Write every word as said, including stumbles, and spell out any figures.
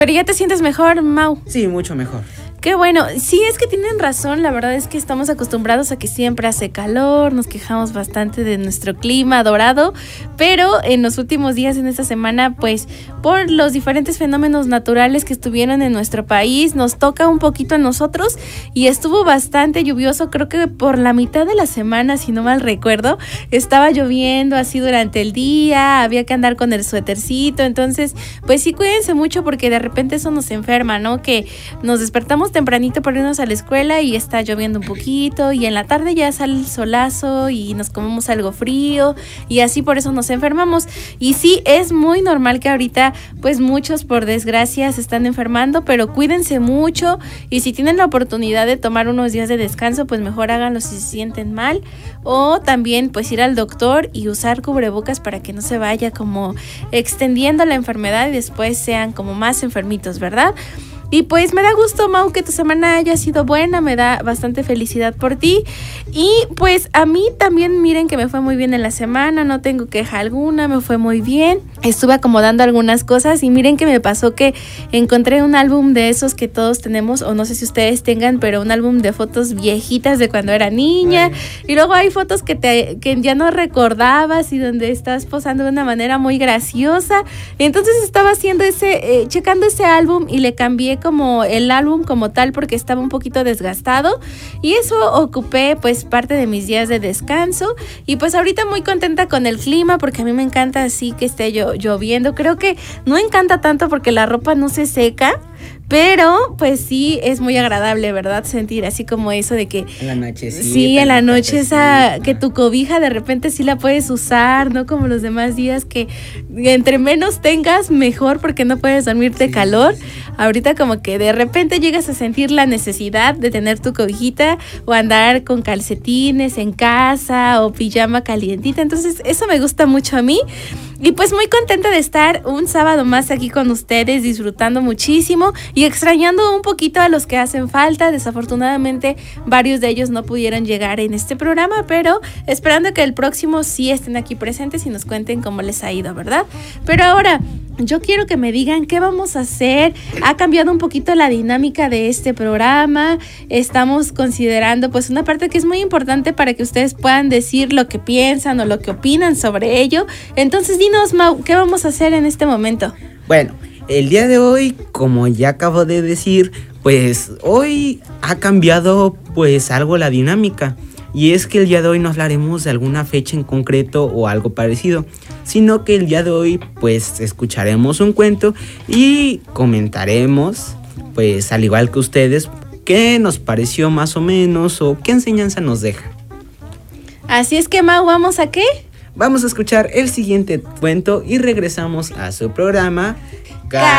Pero ya te sientes mejor, Mau. Sí, mucho mejor. Qué bueno, sí, es que tienen razón, la verdad es que estamos acostumbrados a que siempre hace calor, nos quejamos bastante de nuestro clima dorado, pero en los últimos días, en esta semana, pues por los diferentes fenómenos naturales que estuvieron en nuestro país, nos toca un poquito a nosotros y estuvo bastante lluvioso, creo que por la mitad de la semana, si no mal recuerdo, estaba lloviendo así durante el día, había que andar con el suétercito, entonces, pues sí, cuídense mucho porque de repente eso nos enferma, ¿no? Que nos despertamos tempranito para irnos a la escuela y está lloviendo un poquito y en la tarde ya sale el solazo y nos comemos algo frío y así por eso nos enfermamos. Y sí, es muy normal que ahorita pues muchos por desgracia se están enfermando, pero cuídense mucho y si tienen la oportunidad de tomar unos días de descanso, pues mejor háganlo si se sienten mal o también pues ir al doctor y usar cubrebocas para que no se vaya como extendiendo la enfermedad y después sean como más enfermitos, ¿verdad? Y pues me da gusto, Mau, que tu semana haya sido buena, me da bastante felicidad por ti. Y pues a mí también, miren que me fue muy bien en la semana, no tengo queja alguna, me fue muy bien. Estuve acomodando algunas cosas y miren que me pasó que encontré un álbum de esos que todos tenemos, o no sé si ustedes tengan, pero un álbum de fotos viejitas de cuando era niña. Ay. Y luego hay fotos que, te, que ya no recordabas y donde estás posando de una manera muy graciosa. Entonces estaba haciendo ese, eh, checando ese álbum y le cambié como el álbum como tal porque estaba un poquito desgastado y eso ocupé pues parte de mis días de descanso y pues ahorita muy contenta con el clima porque a mí me encanta así que esté llo- lloviendo, creo que no encanta tanto porque la ropa no se seca, pero pues sí es muy agradable, ¿verdad? Sentir así como eso de que en la noche sí, en la noche esa que tu cobija de repente sí la puedes usar, no como los demás días que entre menos tengas mejor porque no puedes dormirte sí, calor. Sí. Ahorita como que de repente llegas a sentir la necesidad de tener tu cobijita o andar con calcetines en casa o pijama calientita, entonces eso me gusta mucho a mí. Y pues muy contenta de estar un sábado más aquí con ustedes, disfrutando muchísimo y extrañando un poquito a los que hacen falta. Desafortunadamente varios de ellos no pudieron llegar en este programa, pero esperando que el próximo sí estén aquí presentes y nos cuenten cómo les ha ido, ¿verdad? Pero ahora yo quiero que me digan qué vamos a hacer. Ha cambiado un poquito la dinámica de este programa. Estamos considerando pues una parte que es muy importante para que ustedes puedan decir lo que piensan o lo que opinan sobre ello. Entonces dinos, Mau, ¿qué vamos a hacer en este momento? Bueno, el día de hoy, como ya acabo de decir, pues hoy ha cambiado pues algo la dinámica. Y es que el día de hoy no hablaremos de alguna fecha en concreto o algo parecido, sino que el día de hoy pues escucharemos un cuento y comentaremos, pues al igual que ustedes, qué nos pareció más o menos o qué enseñanza nos deja. Así es que, Mau, ¿vamos a qué? Vamos a escuchar el siguiente cuento y regresamos a su programa.